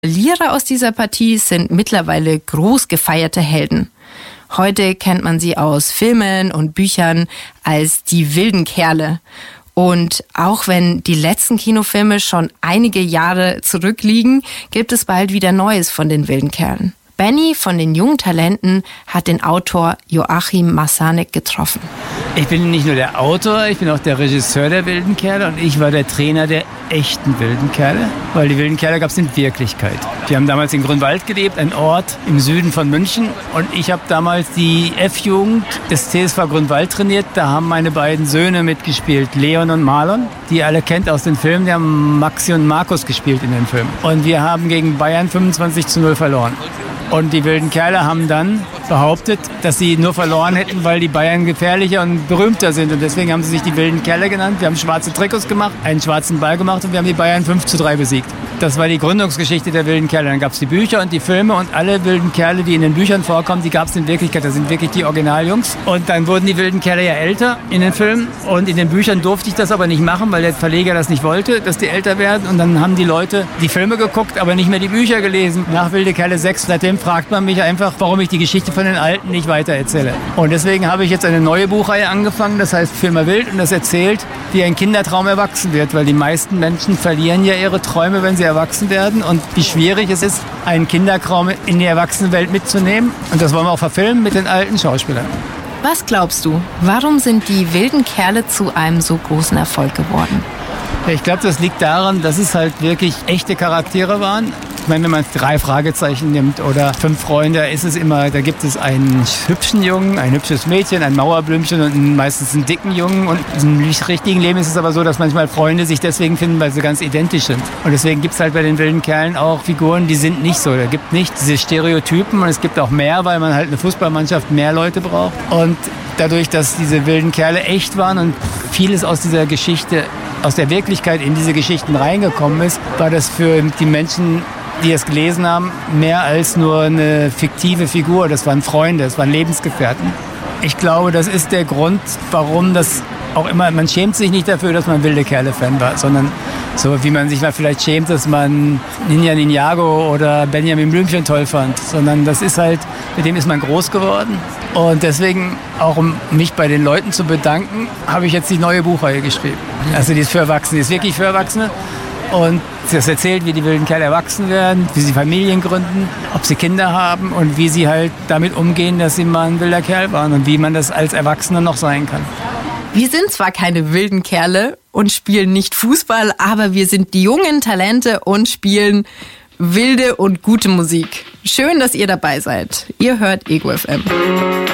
Verlierer aus dieser Partie sind mittlerweile groß gefeierte Helden. Heute kennt man sie aus Filmen und Büchern als die wilden Kerle. Und auch wenn die letzten Kinofilme schon einige Jahre zurückliegen, gibt es bald wieder Neues von den wilden Kerlen. Benny von den jungen Talenten hat den Autor Joachim Massanek getroffen. Ich bin nicht nur der Autor, ich bin auch der Regisseur der wilden Kerle und ich war der Trainer der echten wilden Kerle, weil die wilden Kerle gab es in Wirklichkeit. Die haben damals in Grünwald gelebt, ein Ort im Süden von München, und ich habe damals die F-Jugend des TSV Grünwald trainiert. Da haben meine beiden Söhne mitgespielt, Leon und Marlon, die ihr alle kennt aus den Filmen. Die haben Maxi und Markus gespielt in den Filmen. Und wir haben gegen Bayern 25-0 verloren. Und die wilden Kerle haben dann behauptet, dass sie nur verloren hätten, weil die Bayern gefährlicher und berühmter sind. Und deswegen haben sie sich die wilden Kerle genannt. Wir haben schwarze Trikots gemacht, einen schwarzen Ball gemacht und wir haben die Bayern 5-3 besiegt. Das war die Gründungsgeschichte der wilden Kerle. Dann gab es die Bücher und die Filme und alle wilden Kerle, die in den Büchern vorkommen, die gab es in Wirklichkeit. Das sind wirklich die Originaljungs. Und dann wurden die wilden Kerle ja älter in den Filmen. Und in den Büchern durfte ich das aber nicht machen, weil der Verleger das nicht wollte, dass die älter werden. Und dann haben die Leute die Filme geguckt, aber nicht mehr die Bücher gelesen. Nach Wilde Kerle 6, seitdem fragt man mich einfach, warum ich die Geschichte von den Alten nicht weiter erzähle. Und deswegen habe ich jetzt eine neue Buchreihe angefangen, das heißt Für immer wild, und das erzählt, wie ein Kindertraum erwachsen wird, weil die meisten Menschen verlieren ja ihre Träume, wenn sie erwachsen werden, und wie schwierig es ist, einen Kindertraum in die Erwachsenenwelt mitzunehmen. Und das wollen wir auch verfilmen mit den alten Schauspielern. Was glaubst du, warum sind die wilden Kerle zu einem so großen Erfolg geworden? Ich glaube, das liegt daran, dass es halt wirklich echte Charaktere waren. Ich meine, wenn man 3 Fragezeichen nimmt oder 5 Freunde, ist es immer, da gibt es einen hübschen Jungen, ein hübsches Mädchen, ein Mauerblümchen und meistens einen dicken Jungen. Und im richtigen Leben ist es aber so, dass manchmal Freunde sich deswegen finden, weil sie ganz identisch sind. Und deswegen gibt es halt bei den wilden Kerlen auch Figuren, die sind nicht so. Da gibt nicht diese Stereotypen, und es gibt auch mehr, weil man halt eine Fußballmannschaft mehr Leute braucht. Und dadurch, dass diese wilden Kerle echt waren und vieles aus dieser Geschichte, aus der Wirklichkeit in diese Geschichten reingekommen ist, war das für die Menschen, die es gelesen haben, mehr als nur eine fiktive Figur. Das waren Freunde, das waren Lebensgefährten. Ich glaube, das ist der Grund, warum das auch immer, man schämt sich nicht dafür, dass man wilde Kerle-Fan war, sondern so wie man sich mal vielleicht schämt, dass man Ninja Ninjago oder Benjamin Blümchen toll fand, sondern das ist halt, mit dem ist man groß geworden. Und deswegen, auch um mich bei den Leuten zu bedanken, habe ich jetzt die neue Buchreihe geschrieben. Also die ist für Erwachsene, die ist wirklich für Erwachsene. Und das erzählt, wie die wilden Kerle erwachsen werden, wie sie Familien gründen, ob sie Kinder haben und wie sie halt damit umgehen, dass sie mal ein wilder Kerl waren und wie man das als Erwachsener noch sein kann. Wir sind zwar keine wilden Kerle und spielen nicht Fußball, aber wir sind die jungen Talente und spielen wilde und gute Musik. Schön, dass ihr dabei seid. Ihr hört Ego FM.